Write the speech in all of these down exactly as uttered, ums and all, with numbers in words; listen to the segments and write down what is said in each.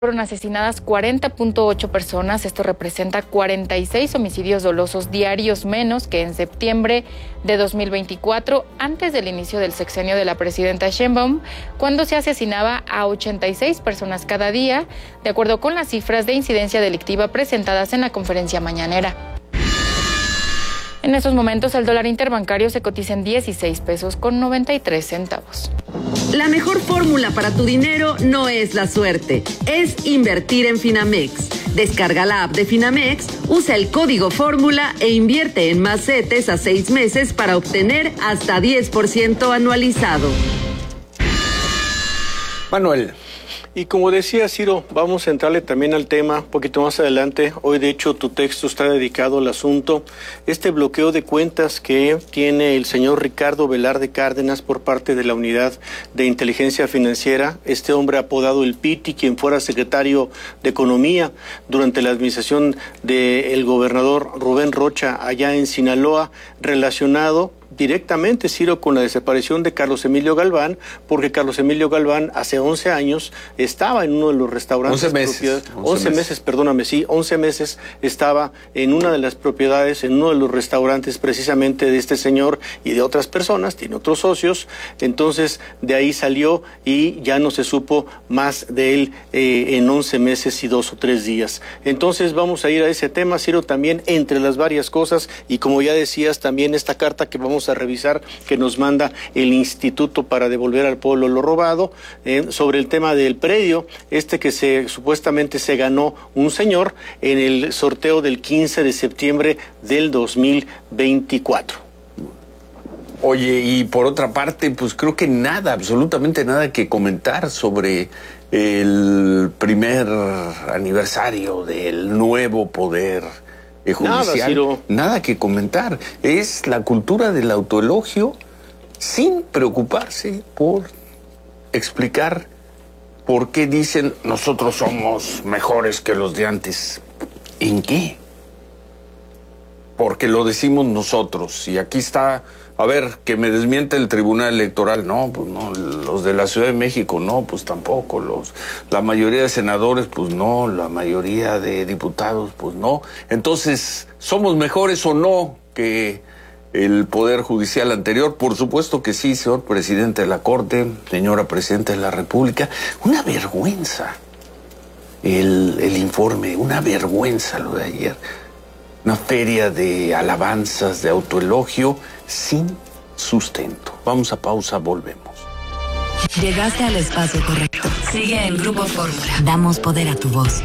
Fueron asesinadas cuarenta punto ocho personas, esto representa cuarenta y seis homicidios dolosos diarios menos que en septiembre de dos mil veinticuatro, antes del inicio del sexenio de la presidenta Sheinbaum, cuando se asesinaba a ochenta y seis personas cada día, de acuerdo con las cifras de incidencia delictiva presentadas en la conferencia mañanera. En estos momentos el dólar interbancario se cotiza en dieciséis pesos con noventa y tres centavos. La mejor fórmula para tu dinero no es la suerte, es invertir en Finamex. Descarga la app de Finamex, usa el código fórmula e invierte en más CETES a seis meses para obtener hasta diez por ciento anualizado. Manuel. Y como decía Ciro, vamos a entrarle también al tema un poquito más adelante. Hoy, de hecho, tu texto está dedicado al asunto. Este bloqueo de cuentas que tiene el señor Ricardo Velarde Cárdenas por parte de la Unidad de Inteligencia Financiera. Este hombre apodado el Piti, quien fuera secretario de Economía durante la administración del gobernador Rubén Rocha allá en Sinaloa, relacionado directamente, Ciro, con la desaparición de Carlos Emilio Galván, porque Carlos Emilio Galván hace once años estaba en uno de los restaurantes. once meses. once meses, perdóname, sí, once meses estaba en una de las propiedades, en uno de los restaurantes precisamente de este señor y de otras personas, tiene otros socios. Entonces, de ahí salió y ya no se supo más de él eh, en once meses y dos o tres días. Entonces, vamos a ir a ese tema, Ciro, también entre las varias cosas, y como ya decías, también esta carta que vamos a revisar que nos manda el Instituto para Devolver al Pueblo lo Robado, eh, sobre el tema del predio, este que se supuestamente se ganó un señor en el sorteo del quince de septiembre del dos mil veinticuatro. Oye, y por otra parte, pues creo que nada, absolutamente nada que comentar sobre el primer aniversario del nuevo poder judicial. Nada, Ciro. Nada que comentar. Es la cultura del autoelogio sin preocuparse por explicar por qué dicen nosotros somos mejores que los de antes. ¿En qué? Porque lo decimos nosotros. Y aquí está, a ver, que me desmiente el Tribunal Electoral. No, pues no. Los de la Ciudad de México, no, pues tampoco. Los, la mayoría de senadores, pues no. La mayoría de diputados, pues no. Entonces, ¿somos mejores o no que el Poder Judicial anterior? Por supuesto que sí, señor presidente de la Corte, señora presidenta de la República. Una vergüenza el, el informe, una vergüenza lo de ayer. Una feria de alabanzas, de autoelogio, sin sustento. Vamos a pausa, volvemos. Llegaste al espacio correcto. Sigue en Grupo Fórmula. Damos poder a tu voz.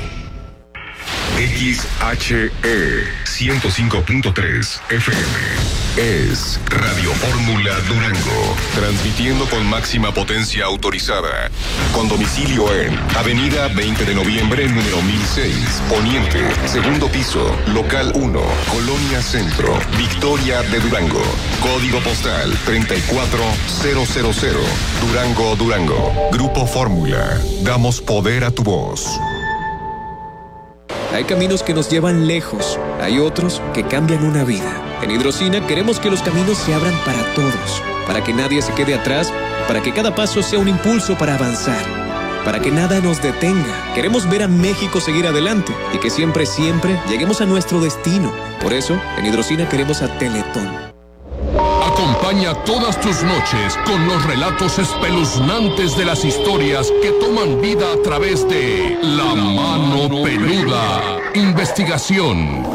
X H E ciento cinco punto tres F M es Radio Fórmula Durango, transmitiendo con máxima potencia autorizada, con domicilio en Avenida veinte de noviembre, número mil seis, Poniente, segundo piso, local uno, Colonia Centro, Victoria de Durango, código postal treinta y cuatro mil, Durango, Durango. Grupo Fórmula, damos poder a tu voz. Hay caminos que nos llevan lejos, hay otros que cambian una vida. En Hidrocina queremos que los caminos se abran para todos, para que nadie se quede atrás, para que cada paso sea un impulso para avanzar, para que nada nos detenga. Queremos ver a México seguir adelante y que siempre, siempre lleguemos a nuestro destino. Por eso, en Hidrocina queremos a Teletón. Acompaña todas tus noches con los relatos espeluznantes de las historias que toman vida a través de La Mano Peluda. Investigación.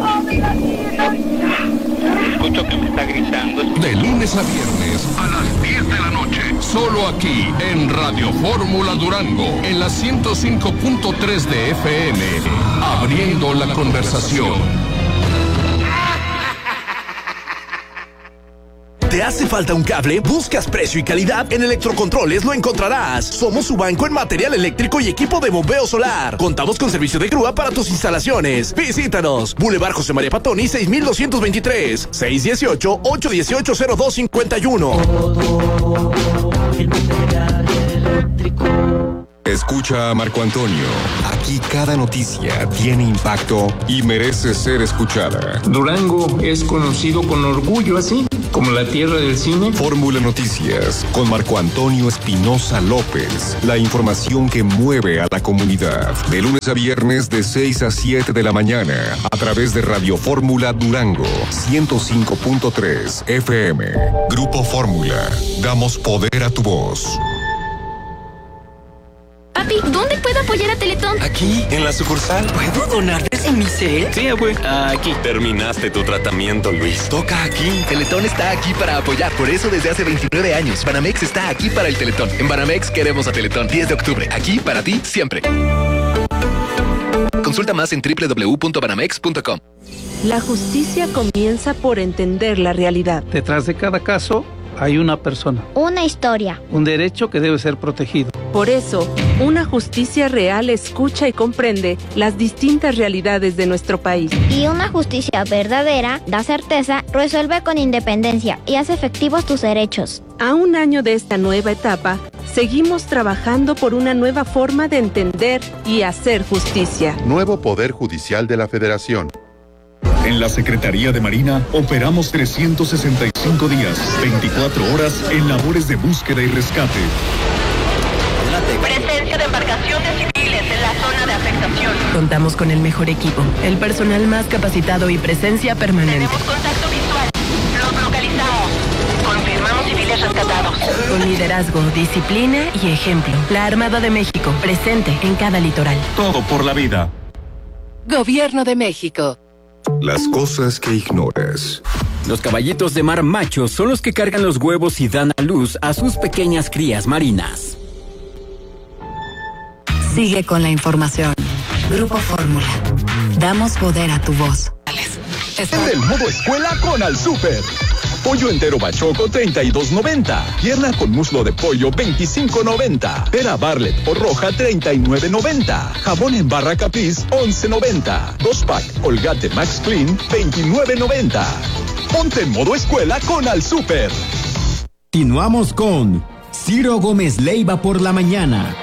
Escucho que me está gritando. De lunes a viernes a las diez de la noche. Solo aquí en Radio Fórmula Durango, en la ciento cinco punto tres de F M. Abriendo la conversación. ¿Te hace falta un cable? ¿Buscas precio y calidad? En Electrocontroles lo encontrarás. Somos su banco en material eléctrico y equipo de bombeo solar. Contamos con servicio de grúa para tus instalaciones. Visítanos. Boulevard José María Patoni, seis mil doscientos veintitrés. seis uno ocho, ocho uno ocho, cero dos cinco uno. Escucha a Marco Antonio. Aquí cada noticia tiene impacto y merece ser escuchada. Durango es conocido con orgullo así, como la tierra del cine. Fórmula Noticias con Marco Antonio Espinosa López. La información que mueve a la comunidad. De lunes a viernes de seis a siete de la mañana a través de Radio Fórmula Durango ciento cinco punto tres F M. Grupo Fórmula. Damos poder a tu voz. Papi, ¿dónde puedo apoyar a Teletón? Aquí, en la sucursal. ¿Puedo donar desde mi cel? Sí, abue. Aquí. Terminaste tu tratamiento, Luis. Toca aquí. Teletón está aquí para apoyar. Por eso desde hace veintinueve años, Banamex está aquí para el Teletón. En Banamex queremos a Teletón. diez de octubre. Aquí para ti, siempre. Consulta más en doble u doble u doble u punto banamex punto com. La justicia comienza por entender la realidad. Detrás de cada caso hay una persona. Una historia. Un derecho que debe ser protegido. Por eso, una justicia real escucha y comprende las distintas realidades de nuestro país. Y una justicia verdadera da certeza, resuelve con independencia y hace efectivos tus derechos. A un año de esta nueva etapa, seguimos trabajando por una nueva forma de entender y hacer justicia. Nuevo Poder Judicial de la Federación. En la Secretaría de Marina operamos trescientos sesenta y cinco días, veinticuatro horas en labores de búsqueda y rescate. Presencia de embarcaciones civiles en la zona de afectación. Contamos con el mejor equipo, el personal más capacitado y presencia permanente. Tenemos contacto visual. Los localizamos. Confirmamos civiles rescatados. Con liderazgo, disciplina y ejemplo. La Armada de México, presente en cada litoral. Todo por la vida. Gobierno de México. Las cosas que ignoras. Los caballitos de mar machos son los que cargan los huevos y dan a luz a sus pequeñas crías marinas. Sigue con la información. Grupo Fórmula. Damos poder a tu voz. Es el modo escuela con Al Super. Pollo entero bachoco treinta y dos noventa. Pierna con muslo de pollo veinticinco noventa. Pera Barlet o roja treinta y nueve noventa. Jabón en barra Capriz once noventa. Dos pack Colgate Max Clean veintinueve noventa. Ponte en modo escuela con Al Super. Continuamos con Ciro Gómez Leiva por la mañana.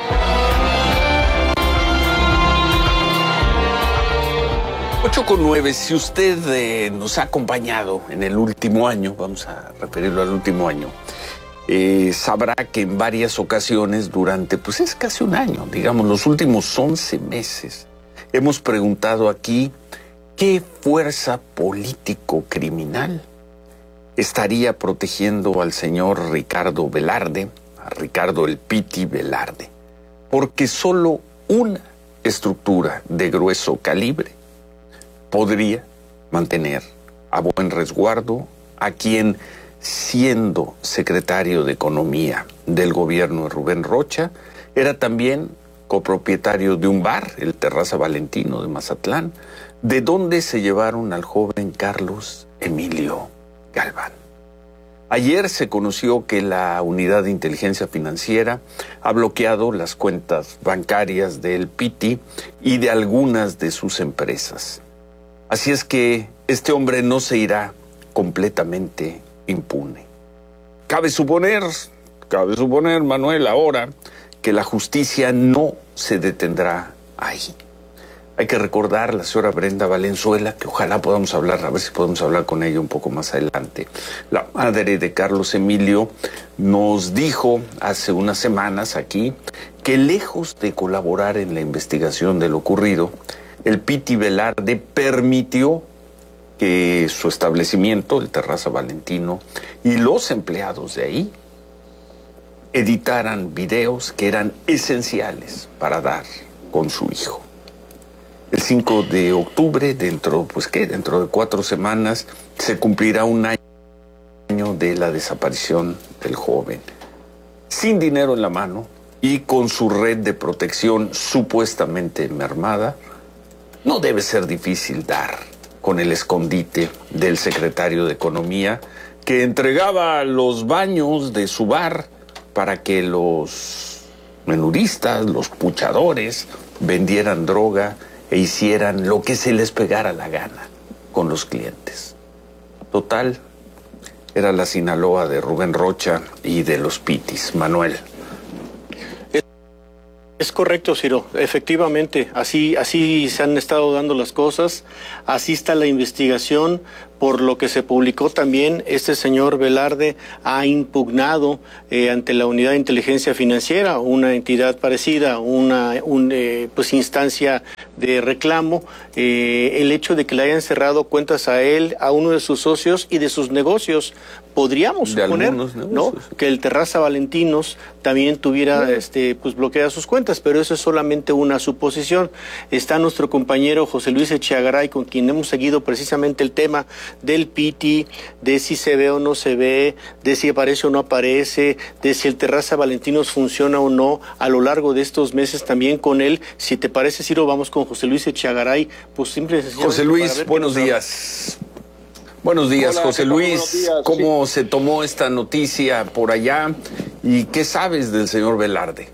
ocho con nueve, si usted eh, nos ha acompañado en el último año, vamos a referirlo al último año, eh, sabrá que en varias ocasiones durante, pues es casi un año, digamos, los últimos once meses, hemos preguntado aquí qué fuerza político-criminal estaría protegiendo al señor Ricardo Velarde, a Ricardo el Piti Velarde, porque solo una estructura de grueso calibre podría mantener a buen resguardo a quien, siendo secretario de Economía del gobierno de Rubén Rocha, era también copropietario de un bar, el Terraza Valentino de Mazatlán, de donde se llevaron al joven Carlos Emilio Galván. Ayer se conoció que la Unidad de Inteligencia Financiera ha bloqueado las cuentas bancarias del Piti y de algunas de sus empresas. Así es que este hombre no se irá completamente impune. Cabe suponer, cabe suponer, Manuel, ahora que la justicia no se detendrá ahí. Hay que recordar a la señora Brenda Valenzuela, que ojalá podamos hablar, a ver si podemos hablar con ella un poco más adelante. La madre de Carlos Emilio nos dijo hace unas semanas aquí que lejos de colaborar en la investigación de lo ocurrido, el Piti Velarde permitió que su establecimiento, el Terraza Valentino, y los empleados de ahí editaran videos que eran esenciales para dar con su hijo. El cinco de octubre, dentro, pues qué, dentro de cuatro semanas, se cumplirá un año de la desaparición del joven. Sin dinero en la mano y con su red de protección supuestamente mermada, no debe ser difícil dar con el escondite del secretario de Economía, que entregaba los baños de su bar para que los menuristas, los puchadores, vendieran droga e hicieran lo que se les pegara la gana con los clientes. Total, era la Sinaloa de Rubén Rocha y de los Pitis. Manuel. Es correcto, Ciro. Efectivamente, así, así se han estado dando las cosas, así está la investigación. Por lo que se publicó también, este señor Velarde ha impugnado eh, ante la Unidad de Inteligencia Financiera, una entidad parecida, una un, eh, pues instancia de reclamo, eh, el hecho de que le hayan cerrado cuentas a él, a uno de sus socios y de sus negocios. Podríamos de suponer, ¿no?, que el Terraza Valentinos también tuviera, sí. este, pues bloqueadas sus cuentas, pero eso es solamente una suposición. Está nuestro compañero José Luis Echeagaray, con quien hemos seguido precisamente el tema del P I T I, de si se ve o no se ve, de si aparece o no aparece, de si el Terraza Valentinos funciona o no a lo largo de estos meses también con él. Si te parece, Ciro, vamos con José Luis Echeagaray, pues simple y sencillamente. José Luis, buenos días. Buenos días, Hola, José Luis. días? ¿Cómo sí. se tomó esta noticia por allá y qué sabes del señor Velarde?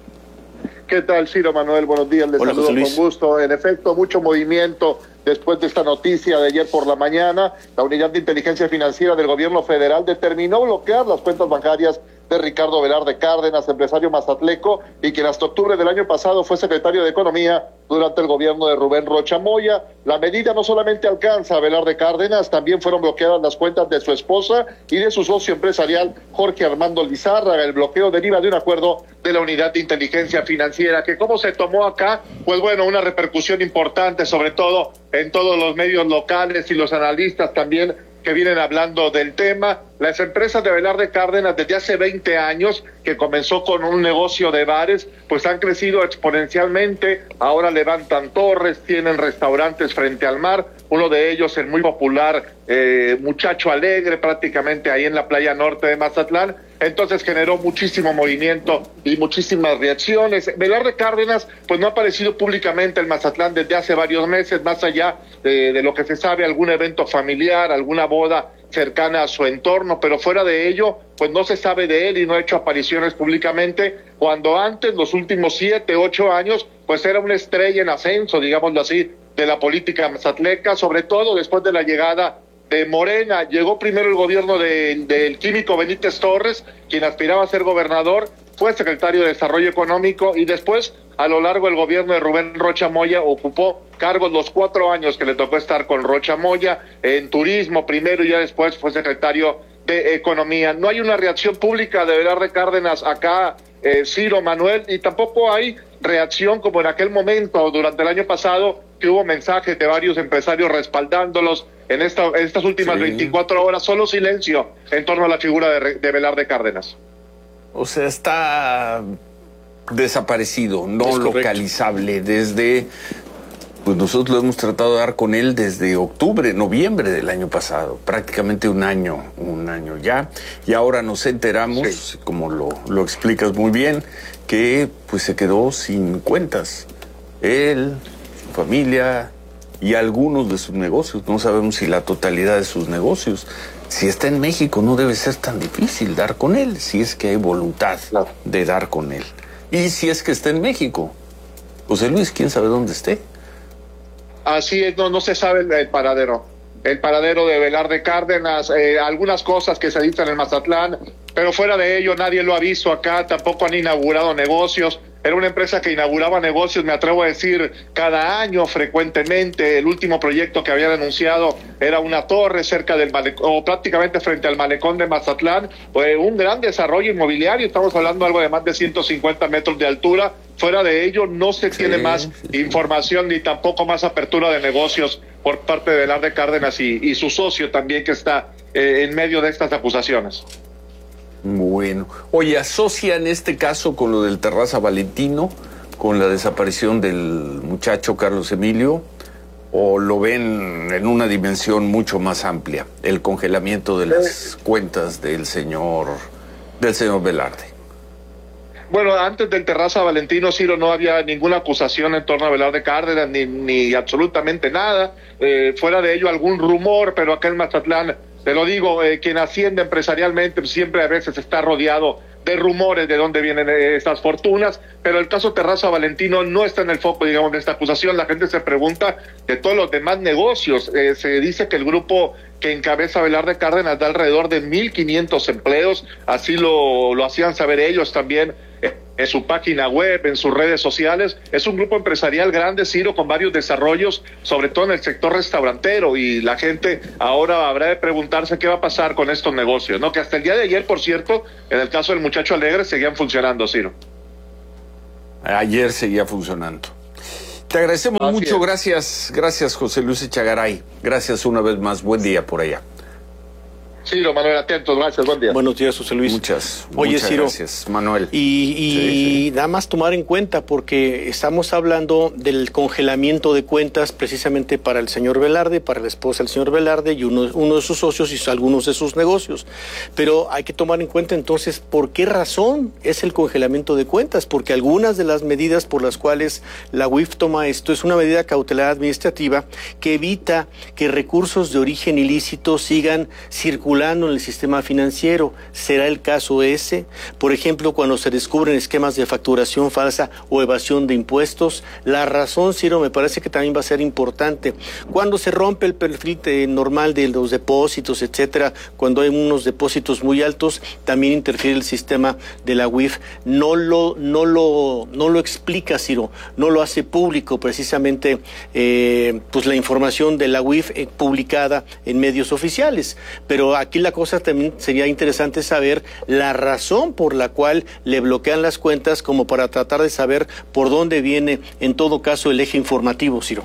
¿Qué tal, Ciro Manuel? Buenos días, les Hola, saludo con gusto. En efecto, mucho movimiento después de esta noticia de ayer por la mañana. La Unidad de Inteligencia Financiera del Gobierno Federal determinó bloquear las cuentas bancarias de Ricardo Velarde Cárdenas, empresario mazatleco, y quien hasta octubre del año pasado fue secretario de Economía durante el gobierno de Rubén Rocha Moya. La medida no solamente alcanza a Velarde Cárdenas, también fueron bloqueadas las cuentas de su esposa y de su socio empresarial Jorge Armando Lizárraga. El bloqueo deriva de un acuerdo de la Unidad de Inteligencia Financiera, que cómo se tomó acá, pues bueno, una repercusión importante, sobre todo en todos los medios locales y los analistas también que vienen hablando del tema. Las empresas de Velarde Cárdenas desde hace veinte años, que comenzó con un negocio de bares, pues han crecido exponencialmente. Ahora levantan torres, tienen restaurantes frente al mar, uno de ellos el muy popular eh, Muchacho Alegre, prácticamente ahí en la playa norte de Mazatlán. Entonces generó muchísimo movimiento y muchísimas reacciones. Velarde Cárdenas pues no ha aparecido públicamente en Mazatlán desde hace varios meses, más allá de, de lo que se sabe, algún evento familiar, alguna boda cercana a su entorno, pero fuera de ello, pues no se sabe de él y no ha hecho apariciones públicamente, cuando antes, los últimos siete, ocho años, pues era una estrella en ascenso, digámoslo así, de la política mazatleca, sobre todo después de la llegada de Morena. Llegó primero el gobierno de, del químico Benítez Torres, quien aspiraba a ser gobernador, fue secretario de Desarrollo Económico y después, a lo largo del gobierno de Rubén Rocha Moya, ocupó cargos los cuatro años que le tocó estar con Rocha Moya, en turismo primero y ya después fue secretario de Economía. No hay una reacción pública de Velarde Cárdenas acá, eh, Ciro Manuel, y tampoco hay reacción como en aquel momento, durante el año pasado, que hubo mensajes de varios empresarios respaldándolos. En, esta, en estas últimas sí. veinticuatro horas, solo silencio en torno a la figura de, de Velarde Cárdenas. O sea, está desaparecido, no localizable desde... Pues nosotros lo hemos tratado de dar con él desde octubre, noviembre del año pasado, prácticamente un año, un año ya. Y ahora nos enteramos, sí. como lo, lo explicas muy bien, que pues se quedó sin cuentas. Él, su familia y algunos de sus negocios. No sabemos si la totalidad de sus negocios. Si está en México no debe ser tan difícil dar con él, si es que hay voluntad claro. de dar con él. Y si es que está en México. José Luis, quién sabe dónde esté. Así es, no, no se sabe el, el paradero. El paradero de Velarde Cárdenas, eh, algunas cosas que se dicen en Mazatlán, pero fuera de ello nadie lo ha visto acá, tampoco han inaugurado negocios. Era una empresa que inauguraba negocios, me atrevo a decir, cada año frecuentemente. El último proyecto que habían anunciado era una torre cerca del malecón, o prácticamente frente al malecón de Mazatlán. Fue un gran desarrollo inmobiliario, estamos hablando de algo de más de ciento cincuenta metros de altura. Fuera de ello no se sí, tiene más sí. información ni tampoco más apertura de negocios por parte de Velarde Cárdenas y, y su socio también, que está eh, en medio de estas acusaciones. Bueno, oye, ¿asocian este caso con lo del Terraza Valentino, con la desaparición del muchacho Carlos Emilio, o lo ven en una dimensión mucho más amplia, el congelamiento de las cuentas del señor, del señor Velarde? Bueno, antes del Terraza Valentino, Ciro, no había ninguna acusación en torno a Velarde Cárdenas, ni, ni absolutamente nada. Eh, fuera de ello, algún rumor, pero acá en Mazatlán, te lo digo, eh, quien asciende empresarialmente siempre a veces está rodeado de rumores de dónde vienen eh, estas fortunas, pero el caso Terraza Valentino no está en el foco, digamos, de esta acusación. La gente se pregunta de todos los demás negocios. Eh, se dice que el grupo que encabeza Velarde Cárdenas da alrededor de mil quinientos empleos, así lo, lo hacían saber ellos también en su página web, en sus redes sociales. Es un grupo empresarial grande, Ciro, con varios desarrollos, sobre todo en el sector restaurantero, y la gente ahora habrá de preguntarse qué va a pasar con estos negocios, ¿no? Que hasta el día de ayer, por cierto, en el caso del Muchacho Alegre, seguían funcionando, Ciro. Ayer seguía funcionando. Te agradecemos Así mucho, es. gracias, gracias José Luis Echegaray. Gracias una vez más, buen día por allá. Ciro, Manuel, atentos, gracias, buen día. Buenos días, José Luis. Muchas, Oye, muchas Ciro, gracias, Manuel. Y, y sí, sí. nada más tomar en cuenta, porque estamos hablando del congelamiento de cuentas precisamente para el señor Velarde, para la esposa del señor Velarde y uno, uno de sus socios y algunos de sus negocios. Pero hay que tomar en cuenta entonces por qué razón es el congelamiento de cuentas, porque algunas de las medidas por las cuales la U I F toma esto es una medida cautelar administrativa que evita que recursos de origen ilícito sigan circulando en el sistema financiero. ¿Será el caso ese? Por ejemplo, cuando se descubren esquemas de facturación falsa o evasión de impuestos. La razón, Ciro, me parece que también va a ser importante. Cuando se rompe el perfil de, normal de los depósitos, etcétera, cuando hay unos depósitos muy altos, también interfiere el sistema de la U I F. No lo, no lo, no lo explica, Ciro, no lo hace público precisamente eh, pues la información de la U I F eh, publicada en medios oficiales. Pero aquí la cosa también sería interesante saber la razón por la cual le bloquean las cuentas, como para tratar de saber por dónde viene en todo caso el eje informativo, Ciro.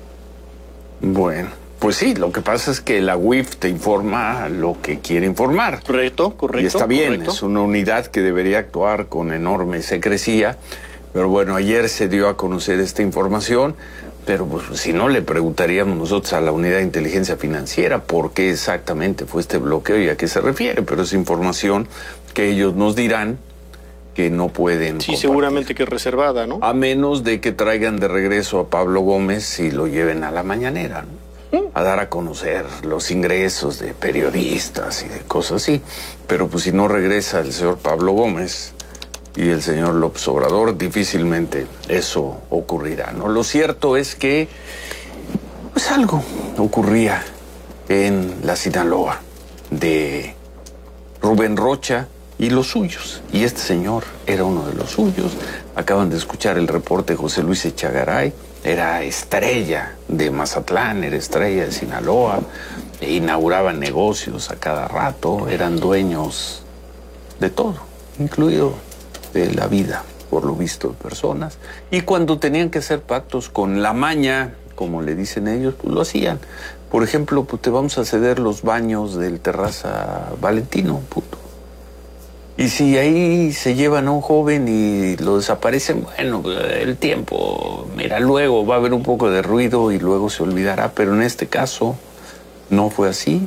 Bueno, pues sí, lo que pasa es que la U I F te informa lo que quiere informar. Correcto, correcto. Y está bien, correcto. Es una unidad que debería actuar con enorme secrecía, pero bueno, ayer se dio a conocer esta información. Pero pues, si no, le preguntaríamos nosotros a la Unidad de Inteligencia Financiera por qué exactamente fue este bloqueo y a qué se refiere, pero es información que ellos nos dirán que no pueden Sí, compartir. Seguramente que es reservada, ¿no? A menos de que traigan de regreso a Pablo Gómez y lo lleven a la mañanera, ¿no? A dar a conocer los ingresos de periodistas y de cosas así. Pero pues si no regresa el señor Pablo Gómez y el señor López Obrador, difícilmente eso ocurrirá, ¿no? Lo cierto es que pues algo ocurría en la Sinaloa de Rubén Rocha y los suyos, y este señor era uno de los suyos. Acaban de escuchar el reporte de José Luis Echegaray. Era estrella de Mazatlán, era estrella de Sinaloa, e inauguraban negocios a cada rato, eran dueños de todo, incluido de la vida, por lo visto, de personas. Y cuando tenían que hacer pactos con la maña, como le dicen ellos, pues lo hacían. Por ejemplo, pues te vamos a ceder los baños del Terraza Valentino, puto. Y si ahí se llevan a un joven y lo desaparecen, bueno, el tiempo, mira, luego va a haber un poco de ruido y luego se olvidará, pero en este caso no fue así.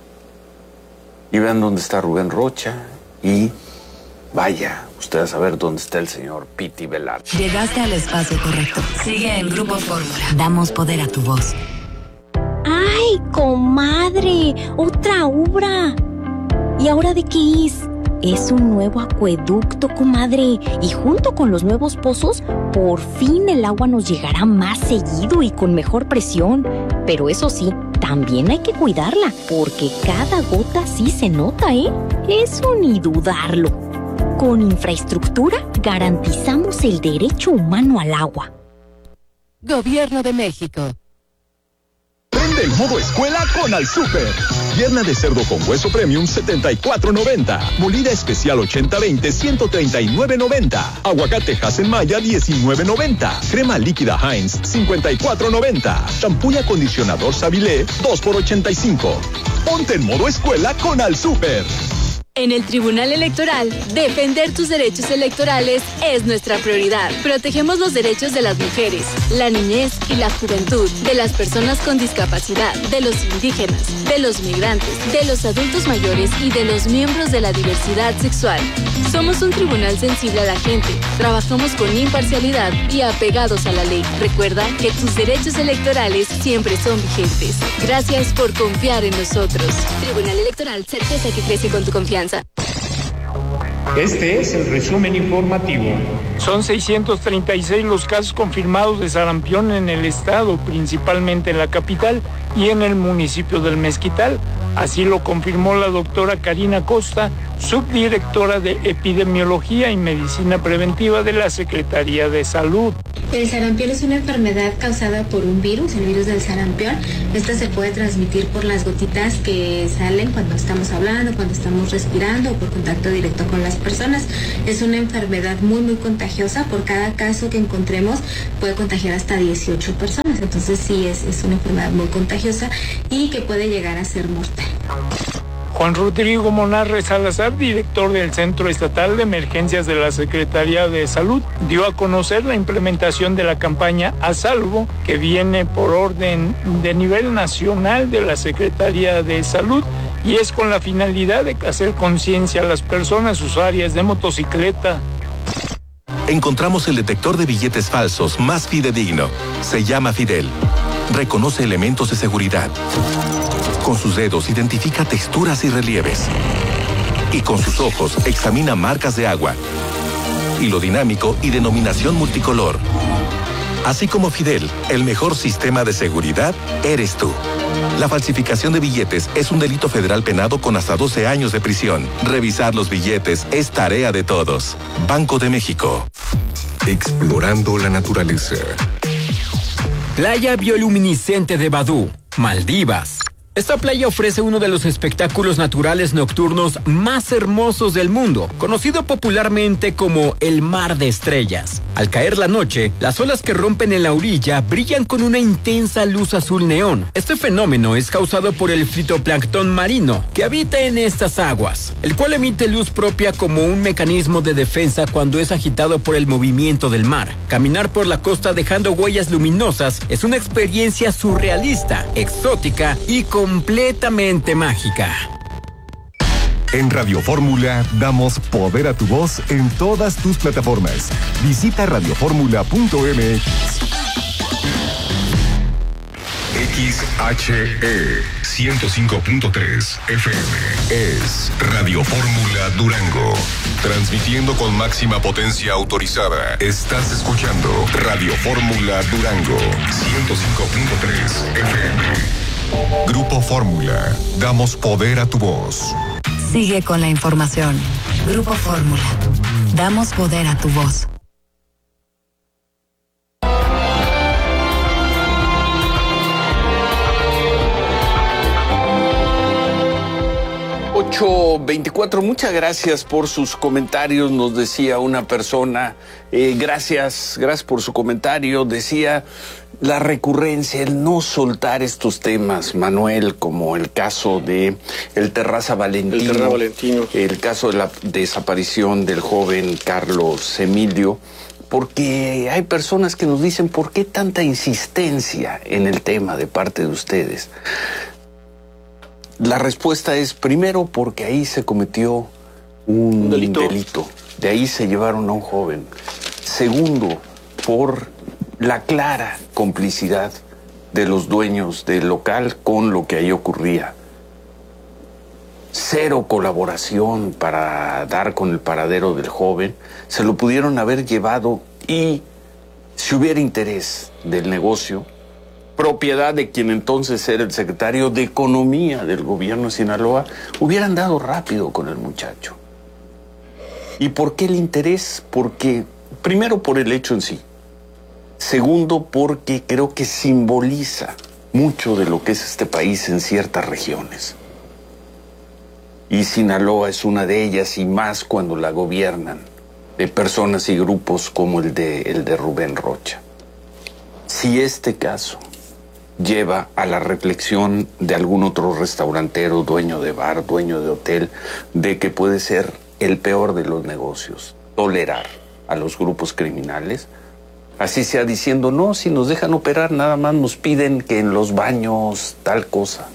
Y vean dónde está Rubén Rocha y vaya usted a saber dónde está el señor Piti Velarde. Llegaste al espacio correcto. Sigue en Grupo Fórmula. Damos poder a tu voz. ¡Ay, comadre! ¡Otra obra! ¿Y ahora de qué es? Es un nuevo acueducto, comadre. Y junto con los nuevos pozos, por fin el agua nos llegará más seguido y con mejor presión. Pero eso sí, también hay que cuidarla, porque cada gota sí se nota, ¿eh? Eso ni dudarlo. Con infraestructura garantizamos el derecho humano al agua. Gobierno de México. Prende el modo escuela con Al Super. Pierna de cerdo con hueso premium setenta y cuatro noventa. Molida especial ochenta veinte ciento treinta y nueve noventa. Aguacate Hasenmaya diecinueve noventa. Crema líquida Heinz cincuenta y cuatro noventa. Shampoo y acondicionador Savilé dos por ochenta y cinco. Ponte en modo escuela con Al Super. En el Tribunal Electoral, defender tus derechos electorales es nuestra prioridad. Protegemos los derechos de las mujeres, la niñez y la juventud, de las personas con discapacidad, de los indígenas, de los migrantes, de los adultos mayores y de los miembros de la diversidad sexual. Somos un tribunal sensible a la gente, trabajamos con imparcialidad y apegados a la ley. Recuerda que tus derechos electorales siempre son vigentes. Gracias por confiar en nosotros. Tribunal Electoral, certeza que crece con tu confianza. Este es el resumen informativo. Son seiscientos treinta y seis los casos confirmados de sarampión en el estado, principalmente en la capital y en el municipio del Mezquital. Así lo confirmó la doctora Karina Costa, subdirectora de Epidemiología y Medicina Preventiva de la Secretaría de Salud. El sarampión es una enfermedad causada por un virus, el virus del sarampión. Esta se puede transmitir por las gotitas que salen cuando estamos hablando, cuando estamos respirando o por contacto directo con las personas. Es una enfermedad muy, muy contagiosa. Por cada caso que encontremos puede contagiar hasta dieciocho personas. Entonces sí, es, es una enfermedad muy contagiosa y que puede llegar a ser mortal. Juan Rodrigo Monarre Salazar, director del Centro Estatal de Emergencias de la Secretaría de Salud, dio a conocer la implementación de la campaña A Salvo, que viene por orden de nivel nacional de la Secretaría de Salud y es con la finalidad de hacer conciencia a las personas usuarias de motocicleta. Encontramos el detector de billetes falsos más fidedigno. Se llama Fidel. Reconoce elementos de seguridad. Con sus dedos identifica texturas y relieves. Y con sus ojos examina marcas de agua, hilo dinámico y denominación multicolor. Así como Fidel, el mejor sistema de seguridad eres tú. La falsificación de billetes es un delito federal penado con hasta doce años de prisión. Revisar los billetes es tarea de todos. Banco de México. Explorando la naturaleza. Playa bioluminiscente de Badú, Maldivas. Esta playa ofrece uno de los espectáculos naturales nocturnos más hermosos del mundo, conocido popularmente como el Mar de Estrellas. Al caer la noche, las olas que rompen en la orilla brillan con una intensa luz azul neón. Este fenómeno es causado por el fitoplancton marino que habita en estas aguas, el cual emite luz propia como un mecanismo de defensa cuando es agitado por el movimiento del mar. Caminar por la costa dejando huellas luminosas es una experiencia surrealista, exótica y completamente mágica. En Radio Fórmula damos poder a tu voz en todas tus plataformas. Visita radio fórmula punto m x. X H E ciento cinco punto tres F M es Radio Fórmula Durango. Transmitiendo con máxima potencia autorizada. Estás escuchando Radio Fórmula Durango ciento cinco punto tres F M. Grupo Fórmula. Damos poder a tu voz. Sigue con la información. Grupo Fórmula. Damos poder a tu voz. ocho veinticuatro, muchas gracias por sus comentarios, nos decía una persona, eh, gracias, gracias por su comentario, decía la recurrencia, el no soltar estos temas, Manuel, como el caso de el Terraza Valentino, el, Terraza Valentino. el caso de la desaparición del joven Carlos Emilio, porque hay personas que nos dicen, ¿por qué tanta insistencia en el tema de parte de ustedes? La respuesta es, primero, porque ahí se cometió un delito. delito. De ahí se llevaron a un joven. Segundo, por la clara complicidad de los dueños del local con lo que ahí ocurría. Cero colaboración para dar con el paradero del joven. Se lo pudieron haber llevado y, si hubiera interés del negocio, propiedad de quien entonces era el secretario de Economía del gobierno de Sinaloa, hubieran dado rápido con el muchacho. ¿Y por qué el interés? Porque, primero, por el hecho en sí. Segundo, porque creo que simboliza mucho de lo que es este país en ciertas regiones. Y Sinaloa es una de ellas, y más cuando la gobiernan de personas y grupos como el de, el de Rubén Rocha. Si este caso lleva a la reflexión de algún otro restaurantero, dueño de bar, dueño de hotel, de que puede ser el peor de los negocios, tolerar a los grupos criminales, así sea diciendo, no, si nos dejan operar, nada más nos piden que en los baños tal cosa.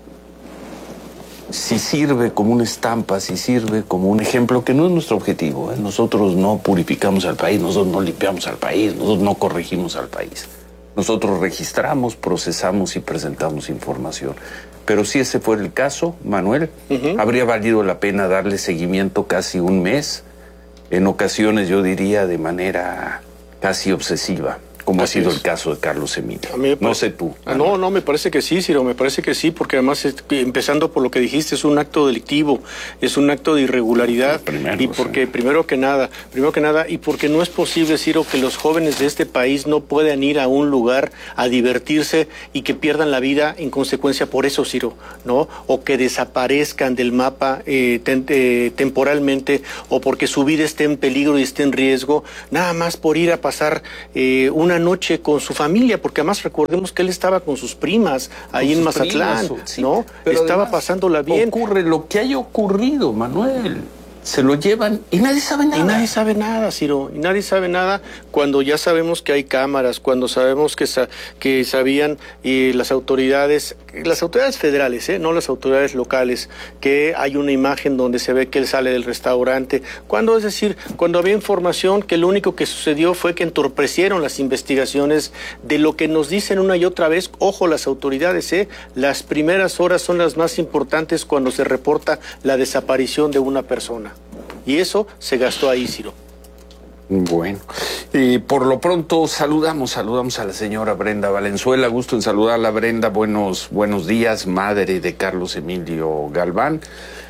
Si sirve como una estampa, si sirve como un ejemplo, que no es nuestro objetivo, ¿eh? Nosotros no purificamos al país, nosotros no limpiamos al país, nosotros no corregimos al país. Nosotros registramos, procesamos y presentamos información. Pero si ese fuera el caso, Manuel, uh-huh. habría valido la pena darle seguimiento casi un mes, en ocasiones yo diría de manera casi obsesiva, como Así ha sido es. el caso de Carlos Emilio. A mí me No parece- sé tú. Ah, No, no, me parece que sí, Ciro, me parece que sí, porque además, es- empezando por lo que dijiste, es un acto delictivo, es un acto de irregularidad, Primero, y porque, primero que nada, primero que nada, y porque no es posible, Ciro, que los jóvenes de este país no puedan ir a un lugar a divertirse y que pierdan la vida en consecuencia por eso, Ciro, ¿no? O que desaparezcan del mapa eh, ten- eh, temporalmente, o porque su vida esté en peligro y esté en riesgo, nada más por ir a pasar eh, una noche con su familia, porque además recordemos que él estaba con sus primas ahí en sus Mazatlán, primas, sí, ¿no? pero Estaba además pasándola bien. Ocurre lo que haya ocurrido, Manuel. Se lo llevan y nadie sabe nada. Y nadie sabe nada, Ciro, y nadie sabe nada cuando ya sabemos que hay cámaras, cuando sabemos que, sa- que sabían eh, las autoridades, las autoridades federales, eh, no las autoridades locales, que hay una imagen donde se ve que él sale del restaurante, cuando, es decir, cuando había información que lo único que sucedió fue que entorpecieron las investigaciones de lo que nos dicen una y otra vez, ojo las autoridades, eh, las primeras horas son las más importantes cuando se reporta la desaparición de una persona. Y eso se gastó ahí, Ciro. Bueno, y por lo pronto saludamos, saludamos a la señora Brenda Valenzuela. Gusto en saludarla, Brenda. Buenos, buenos días, madre de Carlos Emilio Galván.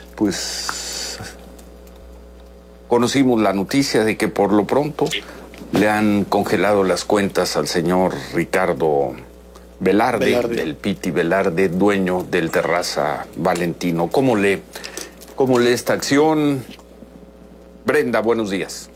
Pues conocimos la noticia de que por lo pronto le han congelado las cuentas al señor Ricardo Velarde, Velarde. del Piti Velarde, dueño del Terraza Valentino. ¿Cómo lee, cómo lee esta acción? Brenda, buenos días.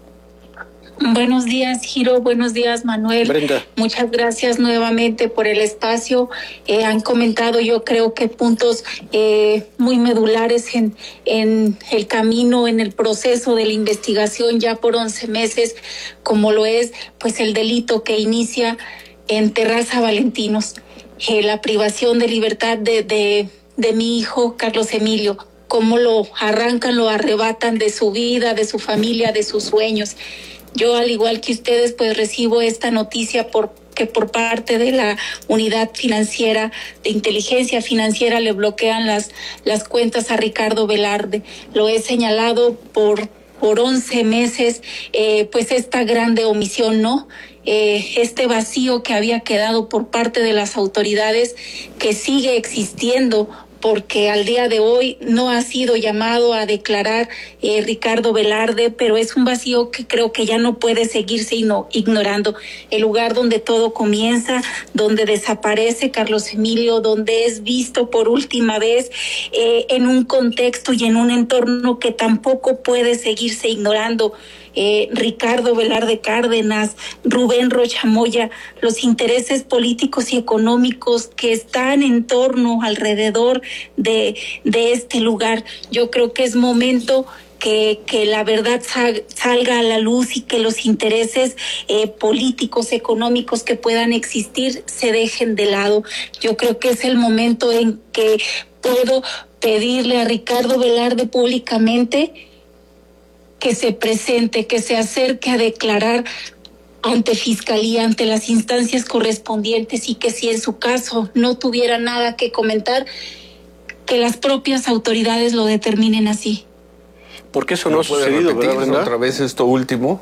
Buenos días, Giro. Buenos días, Manuel. Brenda. Muchas gracias nuevamente por el espacio. Eh, han comentado, yo creo que puntos eh, muy medulares en, en el camino, en el proceso de la investigación ya por once meses, como lo es pues el delito que inicia en Terraza Valentinos, eh, la privación de libertad de, de, de mi hijo Carlos Emilio. Cómo lo arrancan, lo arrebatan de su vida, de su familia, de sus sueños. Yo, al igual que ustedes, pues recibo esta noticia por que por parte de la unidad financiera de inteligencia financiera le bloquean las, las cuentas a Ricardo Velarde. Lo he señalado por, por once meses, eh, pues esta grande omisión, ¿no? Eh, este vacío que había quedado por parte de las autoridades, que sigue existiendo, porque al día de hoy no ha sido llamado a declarar eh, Ricardo Velarde, pero es un vacío que creo que ya no puede seguirse ino- ignorando. El lugar donde todo comienza, donde desaparece Carlos Emilio, donde es visto por última vez eh, en un contexto y en un entorno que tampoco puede seguirse ignorando. Eh, Ricardo Velarde Cárdenas, Rubén Rocha Moya, los intereses políticos y económicos que están en torno, alrededor de, de este lugar. Yo creo que es momento que, que la verdad sal, salga a la luz y que los intereses eh, políticos, económicos que puedan existir se dejen de lado. Yo creo que es el momento en que puedo pedirle a Ricardo Velarde públicamente que se presente, que se acerque a declarar ante Fiscalía, ante las instancias correspondientes, y que si en su caso no tuviera nada que comentar, que las propias autoridades lo determinen así. Porque eso no, ha puede sucedido, ¿verdad, repetirse Brenda? otra vez esto último?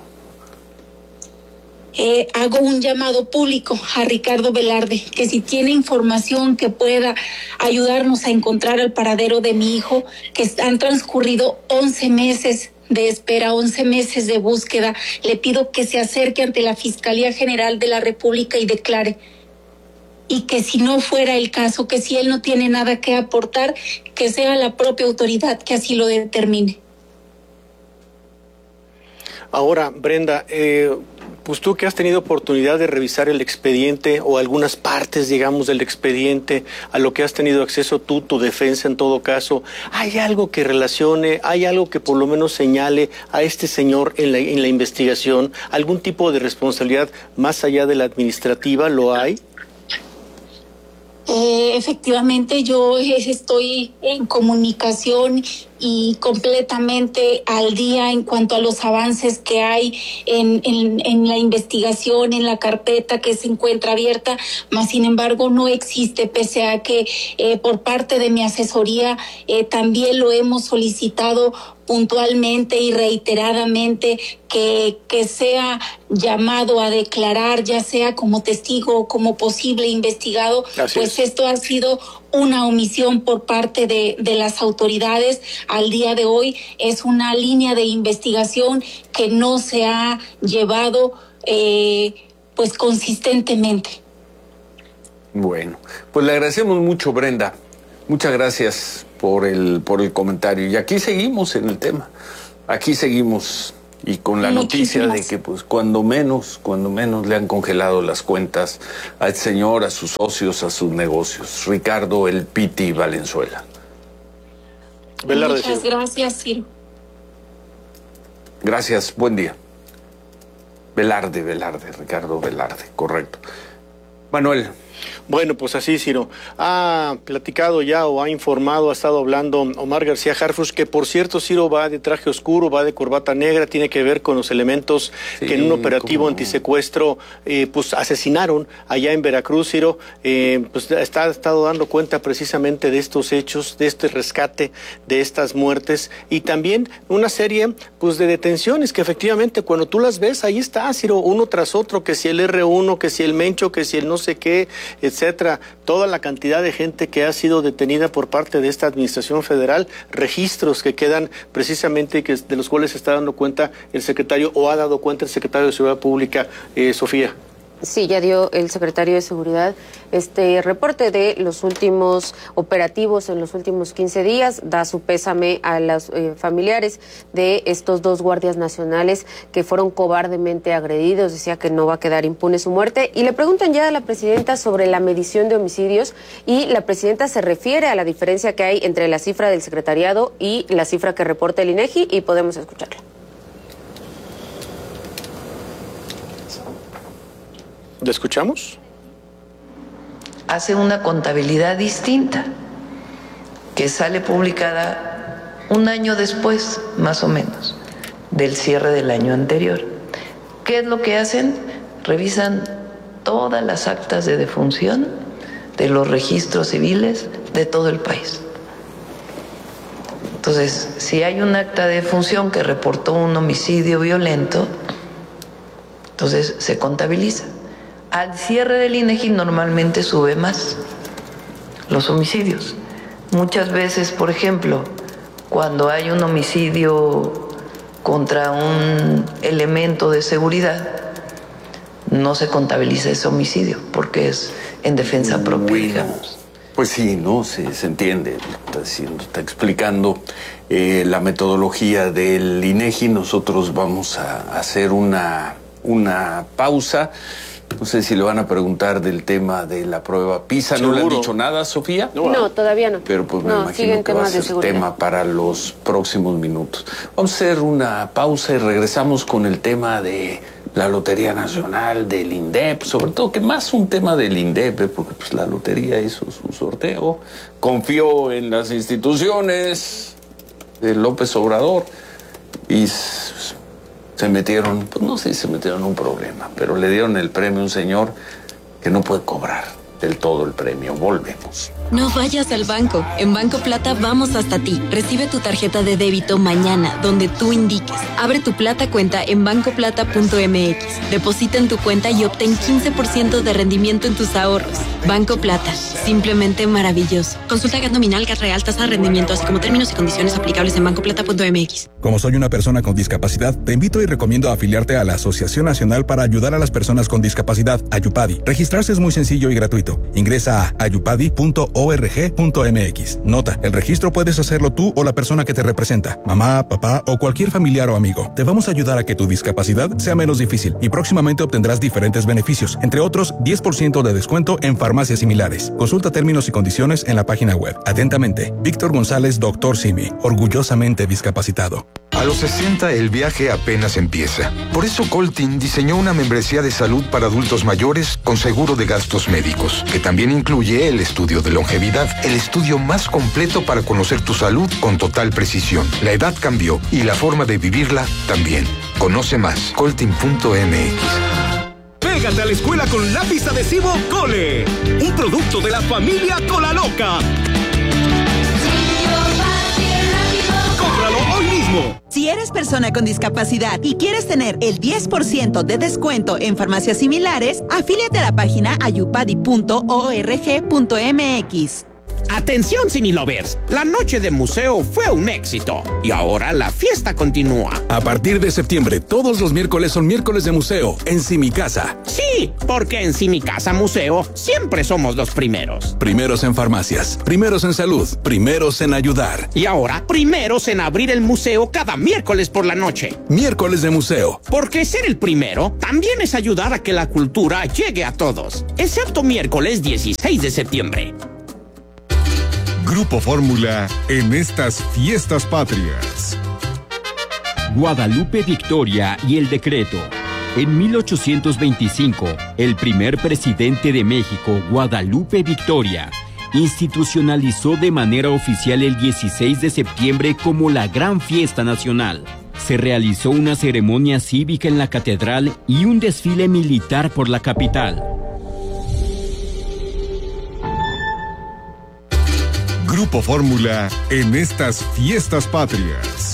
Eh, hago un llamado público a Ricardo Velarde, que si tiene información que pueda ayudarnos a encontrar el paradero de mi hijo, que han transcurrido once meses de espera, once meses de búsqueda, le pido que se acerque ante la Fiscalía General de la República y declare. Y que si no fuera el caso, que si él no tiene nada que aportar, que sea la propia autoridad que así lo determine. Ahora, Brenda, eh, pues tú que has tenido oportunidad de revisar el expediente o algunas partes, digamos, del expediente, a lo que has tenido acceso tú, tu defensa en todo caso, ¿hay algo que relacione, hay algo que por lo menos señale a este señor en la, en la investigación? ¿Algún tipo de responsabilidad más allá de la administrativa lo hay? Eh, efectivamente, yo estoy en comunicación y completamente al día en cuanto a los avances que hay en, en, en la investigación, en la carpeta que se encuentra abierta, mas sin embargo no existe, pese a que eh, por parte de mi asesoría eh, también lo hemos solicitado puntualmente y reiteradamente que, que sea llamado a declarar, ya sea como testigo o como posible investigado. Así pues es. Esto ha sido una omisión por parte de, de las autoridades. Al día de hoy es una línea de investigación que no se ha llevado eh, pues consistentemente. Bueno, pues le agradecemos mucho, Brenda. Muchas gracias por el por el comentario. Y aquí seguimos en el tema. Aquí seguimos y con la Muchísimas. noticia de que pues cuando menos, cuando menos le han congelado las cuentas al señor, a sus socios, a sus negocios. Ricardo El Piti Valenzuela. Velarde, Muchas gracias, Ciro. Gracias, buen día. Velarde, Velarde, Ricardo Velarde, correcto. Manuel. Bueno, pues así, Ciro. Ha platicado ya o ha informado, ha estado hablando Omar García Harfuch, que por cierto, Ciro, va de traje oscuro, va de corbata negra, tiene que ver con los elementos sí, que en un operativo antisecuestro eh, pues asesinaron allá en Veracruz, Ciro. Eh, pues está, ha estado dando cuenta precisamente de estos hechos, de este rescate, de estas muertes y también una serie pues de detenciones que efectivamente cuando tú las ves, ahí está, Ciro, uno tras otro, que si el erre uno, que si el Mencho, que si el no sé qué, etcétera, toda la cantidad de gente que ha sido detenida por parte de esta administración federal, registros que quedan precisamente que de los cuales se está dando cuenta el secretario o ha dado cuenta el secretario de Seguridad Pública, eh, Sofía. Sí, ya dio el secretario de Seguridad este reporte de los últimos operativos en los últimos quince días, da su pésame a los eh, familiares de estos dos guardias nacionales que fueron cobardemente agredidos, decía que no va a quedar impune su muerte, y le preguntan ya a la presidenta sobre la medición de homicidios, y la presidenta se refiere a la diferencia que hay entre la cifra del secretariado y la cifra que reporta el INEGI, y podemos escucharla. ¿Le escuchamos? Hace una contabilidad distinta, que sale publicada un año después, más o menos, del cierre del año anterior. ¿Qué es lo que hacen? Revisan todas las actas de defunción de los registros civiles de todo el país. Entonces, si hay un acta de defunción que reportó un homicidio violento, entonces se contabiliza. Al cierre del INEGI normalmente sube más los homicidios. Muchas veces, por ejemplo, cuando hay un homicidio contra un elemento de seguridad, no se contabiliza ese homicidio porque es en defensa propia, bueno, digamos. Pues sí, no, se, se entiende, está, diciendo, está explicando eh, la metodología del INEGI. Nosotros vamos a hacer una, una pausa. No sé si le van a preguntar del tema de la prueba PISA. ¿No le han dicho nada, Sofía? No, no todavía no. Pero pues me no, imagino que va a ser tema para los próximos minutos. Vamos a hacer una pausa y regresamos con el tema de la Lotería Nacional, del INDEP, sobre todo que más un tema del INDEP, porque pues la lotería hizo su sorteo, confió en las instituciones de López Obrador y se metieron, pues no sé si se metieron en un problema, pero le dieron el premio a un señor que no puede cobrar del todo el premio. Volvemos. No vayas al banco. En Banco Plata vamos hasta ti. Recibe tu tarjeta de débito mañana, donde tú indiques. Abre tu Plata cuenta en banco plata punto m x. Deposita en tu cuenta y obtén quince por ciento de rendimiento en tus ahorros. Banco Plata. Simplemente maravilloso. Consulta G A T nominal, G A T real, tasa de rendimiento, así como términos y condiciones aplicables en banco plata punto m x. Como soy una persona con discapacidad, te invito y recomiendo afiliarte a la Asociación Nacional para Ayudar a las Personas con Discapacidad, Ayupadi. Registrarse es muy sencillo y gratuito. Ingresa a ayupadi punto org punto m x. Nota, el registro puedes hacerlo tú o la persona que te representa, mamá, papá o cualquier familiar o amigo. Te vamos a ayudar a que tu discapacidad sea menos difícil y próximamente obtendrás diferentes beneficios, entre otros diez por ciento de descuento en farmacias similares. Consulta términos y condiciones en la página web. Atentamente, Víctor González, doctor Simi, orgullosamente discapacitado. A los sesenta el viaje apenas empieza. Por eso Coltin diseñó una membresía de salud para adultos mayores con seguro de gastos médicos, que también incluye el estudio de longevidad, el estudio más completo para conocer tu salud con total precisión. La edad cambió y la forma de vivirla también. Conoce más, coltin punto m x. Pégate a la escuela con lápiz adhesivo Cole, un producto de la familia Cola Loca. ¡Cómpralo hoy mismo! Si eres persona con discapacidad y quieres tener el diez por ciento de descuento en farmacias similares, afíliate a la página ayupadi punto org punto m x. Atención Cinelovers, la noche de museo fue un éxito y ahora la fiesta continúa. A partir de septiembre, todos los miércoles son miércoles de museo en Simicasa. Sí, porque en Simicasa Museo siempre somos los primeros. Primeros en farmacias, primeros en salud, primeros en ayudar. Y ahora, primeros en abrir el museo cada miércoles por la noche. Miércoles de museo. Porque ser el primero también es ayudar a que la cultura llegue a todos, excepto miércoles dieciséis de septiembre. Grupo Fórmula en estas fiestas patrias. Guadalupe Victoria y el decreto. En mil ochocientos veinticinco, el primer presidente de México, Guadalupe Victoria, institucionalizó de manera oficial el dieciséis de septiembre como la gran fiesta nacional. Se realizó una ceremonia cívica en la catedral y un desfile militar por la capital. Grupo Fórmula en estas fiestas patrias.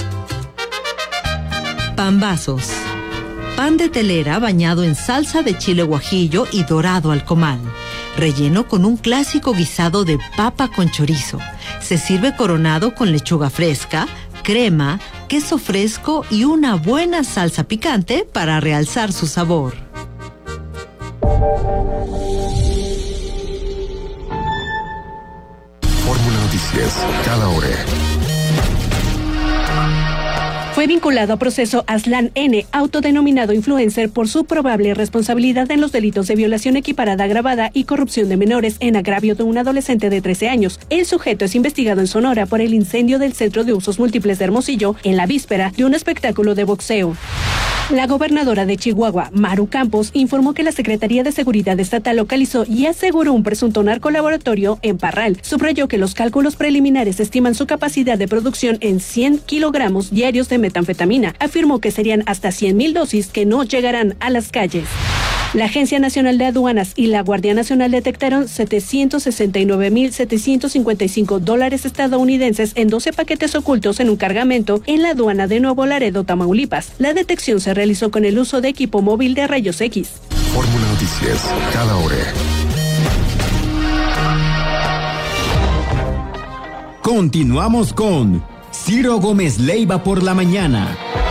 Pambazos. Pan de telera bañado en salsa de chile guajillo y dorado al comal. Relleno con un clásico guisado de papa con chorizo. Se sirve coronado con lechuga fresca, crema, queso fresco y una buena salsa picante para realzar su sabor. Fórmula Noticias, cada hora. Fue vinculado a proceso Aslan N., autodenominado influencer, por su probable responsabilidad en los delitos de violación equiparada agravada y corrupción de menores en agravio de un adolescente de trece años. El sujeto es investigado en Sonora por el incendio del Centro de Usos Múltiples de Hermosillo en la víspera de un espectáculo de boxeo. La gobernadora de Chihuahua, Maru Campos, informó que la Secretaría de Seguridad Estatal localizó y aseguró un presunto narcolaboratorio en Parral. Subrayó que los cálculos preliminares estiman su capacidad de producción en cien kilogramos diarios de metanfetamina. Afirmó que serían hasta cien mil dosis que no llegarán a las calles. La Agencia Nacional de Aduanas y la Guardia Nacional detectaron setecientos sesenta y nueve mil setecientos cincuenta y cinco dólares estadounidenses en doce paquetes ocultos en un cargamento en la aduana de Nuevo Laredo, Tamaulipas. La detección se realizó con el uso de equipo móvil de rayos X. Fórmula Noticias, cada hora. Continuamos con Ciro Gómez Leiva por la mañana.